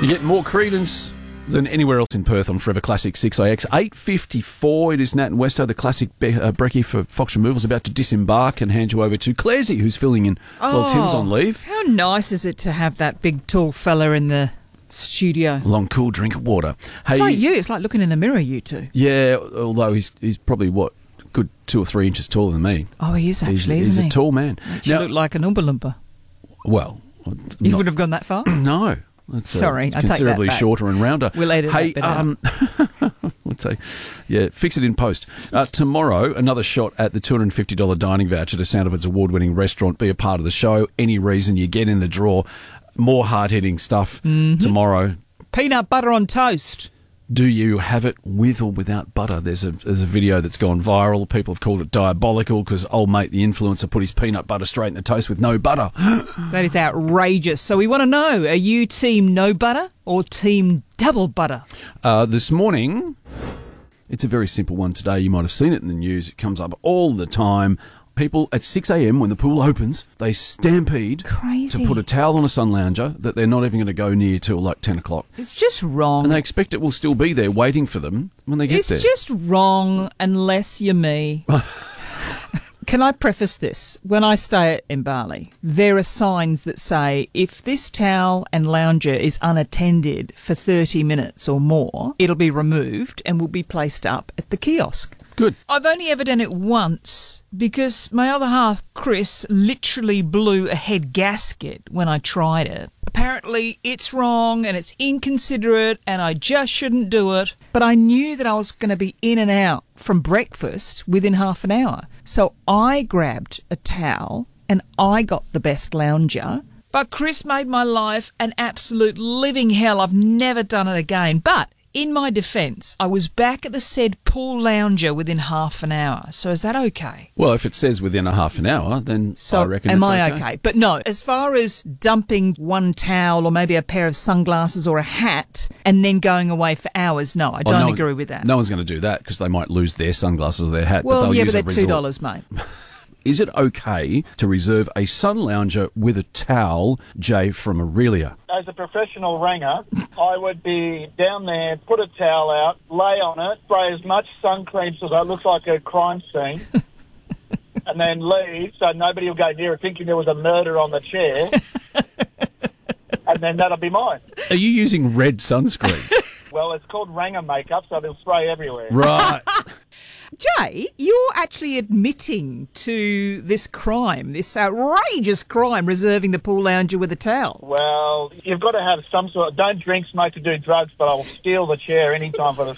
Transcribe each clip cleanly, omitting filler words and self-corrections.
You get more credence than anywhere else in Perth on Forever Classic 6AX. 8:54, it is Nat and Westo, the classic brekkie for Fox Removals, about to disembark and hand you over to Claresy, who's filling in while Tim's on leave. How nice is it to have that big, tall fella in the studio? Long, cool drink of water. It's like you. It's like looking in the mirror, you two. Yeah, although he's probably, good 2 or 3 inches taller than me. Oh, he is actually, isn't he? He's a tall man. You look like an Oompa Loompa. Well... You would have gone that far? No. Sorry, I take that considerably back. shorter and rounder. We'll edit that bit out. Let's say, fix it in post. Tomorrow, another shot at the $250 dining voucher to Soundovit's award-winning restaurant. Be a part of the show. Any reason you get in the draw. More hard-hitting stuff tomorrow. Peanut butter on toast. Do you have it with or without butter? There's a video that's gone viral. People have called it diabolical because old mate, the influencer, put his peanut butter straight in the toast with no butter. That is outrageous. So we want to know, are you team no butter or team double butter? This morning, it's a very simple one today. You might have seen it in the news. It comes up all the time. People at 6 a.m. when the pool opens, they stampede to put a towel on a sun lounger that they're not even going to go near till like 10 o'clock. It's just wrong. And they expect it will still be there waiting for them when they get there. It's just wrong unless you're me. Can I preface this? When I stay in Bali, there are signs that say if this towel and lounger is unattended for 30 minutes or more, it'll be removed and will be placed up at the kiosk. Good. I've only ever done it once because my other half, Chris, literally blew a head gasket when I tried it. Apparently it's wrong and it's inconsiderate and I just shouldn't do it. But I knew that I was going to be in and out from breakfast within half an hour. So I grabbed a towel and I got the best lounger. But Chris made my life an absolute living hell. I've never done it again. But in my defence, I was back at the said pool lounger within half an hour. So is that okay? Well, if it says within a half an hour, then so I reckon am it's I okay. okay? But no, as far as dumping one towel or maybe a pair of sunglasses or a hat and then going away for hours, no, I don't agree with that. No one's going to do that because they might lose their sunglasses or their hat. Well, but they'll yeah, use but they're $2, mate. Is it okay to reserve a sun lounger with a towel, Jay from Aurelia? As a professional ranger, I would be down there, put a towel out, lay on it, spray as much sun cream so that it looks like a crime scene, and then leave so nobody will go near it thinking there was a murder on the chair, and then that'll be mine. Are you using red sunscreen? Well, it's called ranger makeup, so they'll spray everywhere. Right. Jay, you're actually admitting to this crime, this outrageous crime, reserving the pool lounger with a towel. Well, you've got to have some sort of... Don't drink, smoke, or do drugs, but I'll steal the chair any time for the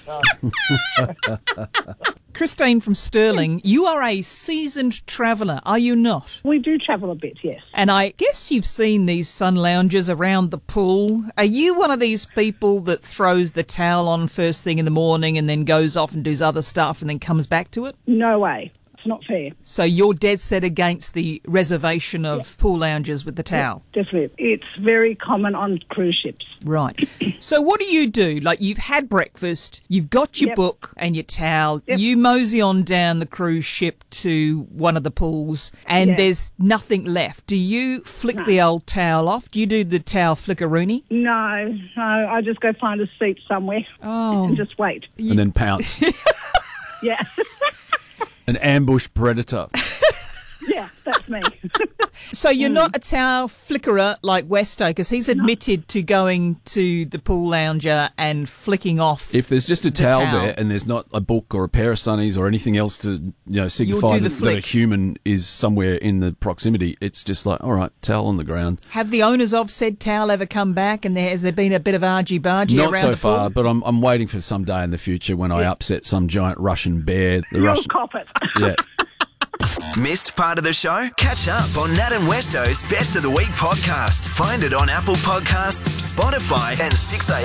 sun. Christine from Stirling, you are a seasoned traveller, are you not? We do travel a bit, yes. And I guess you've seen these sun loungers around the pool. Are you one of these people that throws the towel on first thing in the morning and then goes off and does other stuff and then comes back to it? No way. It's not fair. So you're dead set against the reservation of pool loungers with the towel? Yeah, definitely. It's very common on cruise ships. Right. So what do? Like, you've had breakfast, you've got your book and your towel, you mosey on down the cruise ship to one of the pools and there's nothing left. Do you flick the old towel off? Do you do the towel flickaroonie? No. I just go find a seat somewhere and just wait. And then pounce. Yeah. An ambush predator. Yeah, that's me. So you're not a towel flickerer like Westo, because he's admitted to going to the pool lounger and flicking off. If there's just a towel there and there's not a book or a pair of sunnies or anything else to signify that a human is somewhere in the proximity, it's just like, all right, towel on the ground. Have the owners of said towel ever come back and has there been a bit of argy-bargy around the pool? Not so far, but I'm waiting for some day in the future when I upset some giant Russian bear. You'll cop it. Yeah. Missed part of the show? Catch up on Nat and Westo's Best of the Week podcast. Find it on Apple Podcasts, Spotify and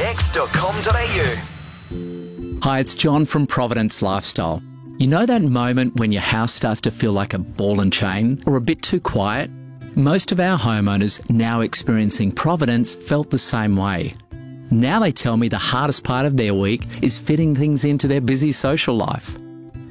6AX.com.au. Hi, it's John from Providence Lifestyle. You know that moment when your house starts to feel like a ball and chain or a bit too quiet? Most of our homeowners now experiencing Providence felt the same way. Now they tell me the hardest part of their week is fitting things into their busy social life.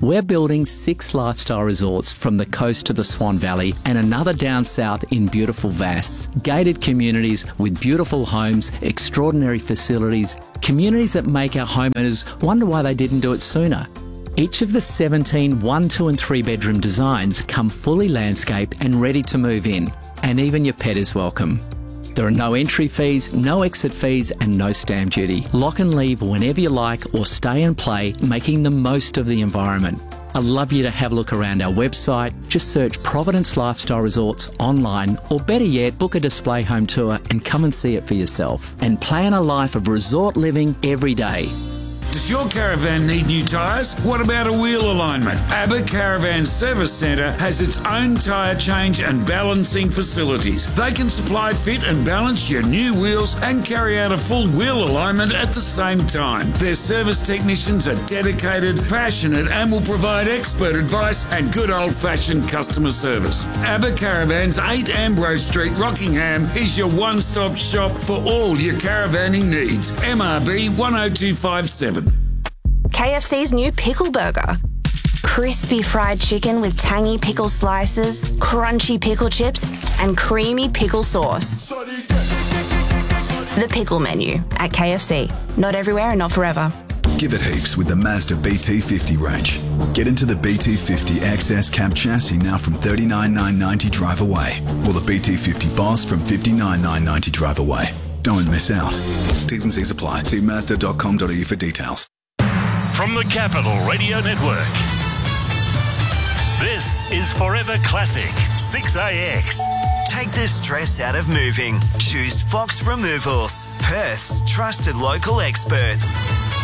We're building 6 lifestyle resorts from the coast to the Swan Valley and another down south in beautiful Vass. Gated communities with beautiful homes, extraordinary facilities, communities that make our homeowners wonder why they didn't do it sooner. Each of the 17 1, 2 and 3 bedroom designs come fully landscaped and ready to move in, and even your pet is welcome. There are no entry fees, no exit fees and no stamp duty. Lock and leave whenever you like or stay and play, making the most of the environment. I'd love you to have a look around our website. Just search Providence Lifestyle Resorts online, or better yet, book a display home tour and come and see it for yourself. And plan a life of resort living every day. Does your caravan need new tyres? What about a wheel alignment? ABBA Caravan Service Centre has its own tyre change and balancing facilities. They can supply, fit and balance your new wheels and carry out a full wheel alignment at the same time. Their service technicians are dedicated, passionate and will provide expert advice and good old-fashioned customer service. ABBA Caravans, 8 Ambrose Street, Rockingham is your one-stop shop for all your caravanning needs. MRB 10257. KFC's new pickle burger. Crispy fried chicken with tangy pickle slices, crunchy pickle chips, and creamy pickle sauce. The pickle menu at KFC. Not everywhere and not forever. Give it heaps with the Mazda BT50 range. Get into the BT50 XS cab chassis now from $39,990 drive away, or the BT50 Boss from $59,990 drive away. Don't miss out. T's and C's apply. See Mazda.com.au for details. From the Capital Radio Network, this is Forever Classic 6AX. Take the stress out of moving. Choose Fox Removals, Perth's trusted local experts.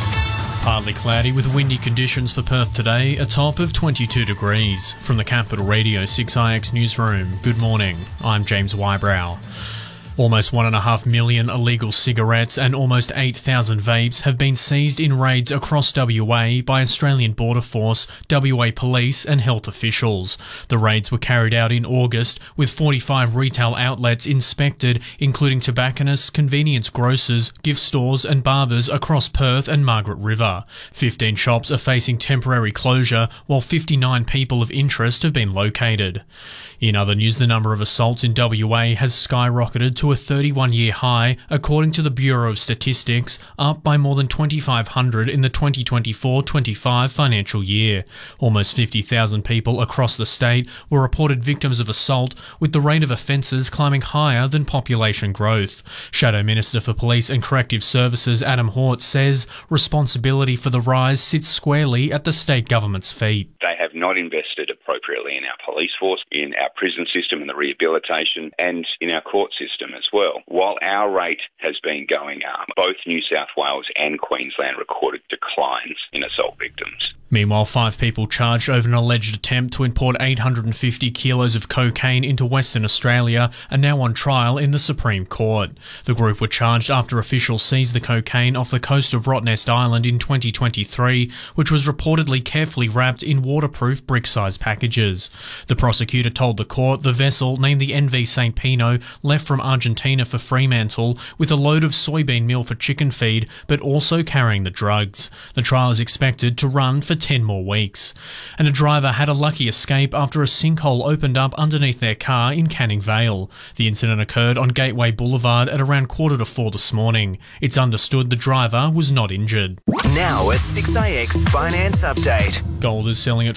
Partly cloudy with windy conditions for Perth today, a top of 22 degrees. From the Capital Radio 6IX newsroom, good morning. I'm James Wybrow. Almost 1.5 million illegal cigarettes and almost 8,000 vapes have been seized in raids across WA by Australian Border Force, WA Police and health officials. The raids were carried out in August, with 45 retail outlets inspected, including tobacconists, convenience grocers, gift stores and barbers across Perth and Margaret River. 15 shops are facing temporary closure, while 59 people of interest have been located. In other news, the number of assaults in WA has skyrocketed to a 31-year high, according to the Bureau of Statistics, up by more than 2,500 in the 2024-25 financial year. Almost 50,000 people across the state were reported victims of assault, with the rate of offences climbing higher than population growth. Shadow Minister for Police and Corrective Services Adam Hort says responsibility for the rise sits squarely at the state government's feet. They have not invested appropriately in our police force, in our prison system and the rehabilitation, and in our court system as well. While our rate has been going up, both New South Wales and Queensland recorded declines in assault victims. Meanwhile, 5 people charged over an alleged attempt to import 850 kilos of cocaine into Western Australia are now on trial in the Supreme Court. The group were charged after officials seized the cocaine off the coast of Rottnest Island in 2023, which was reportedly carefully wrapped in waterproof brick-sized packages. The prosecutor told the court the vessel, named the NV St. Pino, left from Argentina for Fremantle with a load of soybean meal for chicken feed, but also carrying the drugs. The trial is expected to run for 10 more weeks. And a driver had a lucky escape after a sinkhole opened up underneath their car in Canning Vale. The incident occurred on Gateway Boulevard at around 3:45 this morning. It's understood the driver was not injured. Now a 6IX finance update. Gold is selling at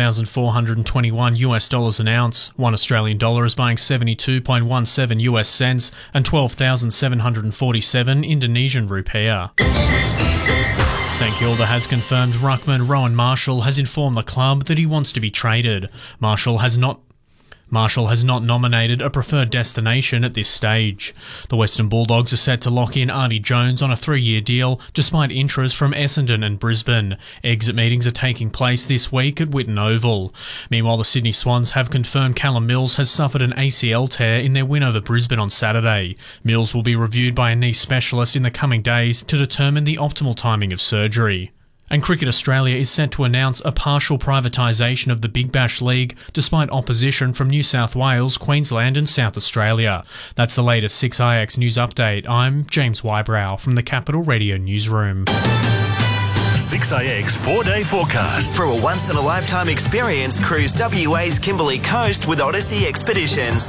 $4,421 an ounce. 1 Australian dollar is buying 72.17 US cents and 12,747 Indonesian rupiah. St Kilda has confirmed ruckman Rowan Marshall has informed the club that he wants to be traded. Marshall has not nominated a preferred destination at this stage. The Western Bulldogs are set to lock in Artie Jones on a 3-year deal, despite interest from Essendon and Brisbane. Exit meetings are taking place this week at Whitten Oval. Meanwhile, the Sydney Swans have confirmed Callum Mills has suffered an ACL tear in their win over Brisbane on Saturday. Mills will be reviewed by a knee specialist in the coming days to determine the optimal timing of surgery. And Cricket Australia is set to announce a partial privatisation of the Big Bash League, despite opposition from New South Wales, Queensland and South Australia. That's the latest 6IX news update. I'm James Wybrow from the Capital Radio Newsroom. 6AX 4-day forecast. For a once-in-a-lifetime experience, cruise WA's Kimberley Coast with Odyssey Expeditions.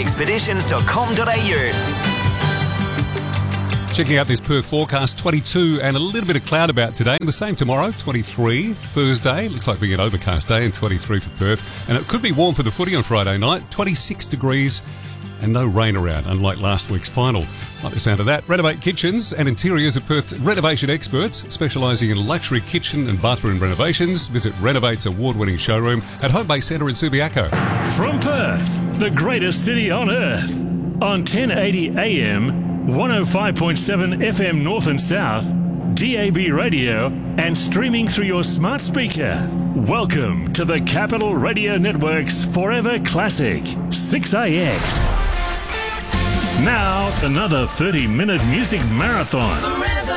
odysseyexpeditions.com.au. Checking out this Perth forecast, 22 and a little bit of cloud about today. The same tomorrow, 23. Thursday, looks like being an overcast day, and 23 for Perth. And it could be warm for the footy on Friday night, 26 degrees and no rain around, unlike last week's final. Like the sound of that. Renovate Kitchens and Interiors are Perth's renovation experts, specialising in luxury kitchen and bathroom renovations. Visit Renovate's award-winning showroom at Home Bay Centre in Subiaco. From Perth, the greatest city on earth, on 1080 AM, 105.7 FM North and South, DAB radio, and streaming through your smart speaker. Welcome to the Capital Radio Network's Forever Classic, 6AX. Now, another 30-minute music marathon. Forever